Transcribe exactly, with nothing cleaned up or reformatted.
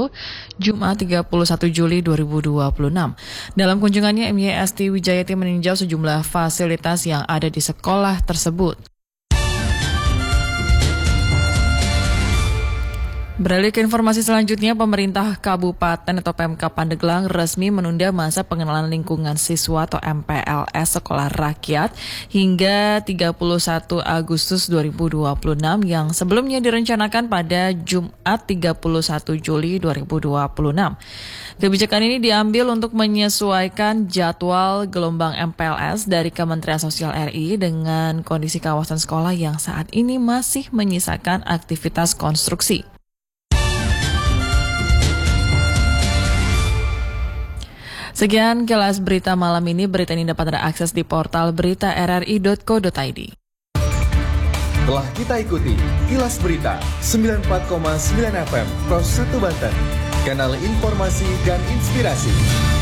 Solo, Jumat tiga puluh satu Juli dua ribu dua puluh enam. Dalam kunjungannya, M Y S T Wijayati meninjau sejumlah fasilitas yang ada di sekolah tersebut. Beralih ke informasi selanjutnya, pemerintah Kabupaten atau Pemkab Pandeglang resmi menunda masa pengenalan lingkungan siswa atau M P L S Sekolah Rakyat hingga tiga puluh satu Agustus dua ribu dua puluh enam yang sebelumnya direncanakan pada Jumat tiga puluh satu Juli dua ribu dua puluh enam. Kebijakan ini diambil untuk menyesuaikan jadwal gelombang M P L S dari Kementerian Sosial R I dengan kondisi kawasan sekolah yang saat ini masih menyisakan aktivitas konstruksi. Sekian kilas berita malam ini. Berita ini dapat Anda akses di portal berita r r i dot co dot i d. Telah kita ikuti Kilas Berita sembilan puluh empat koma sembilan F M Pros satu Banten, kanal informasi dan inspirasi.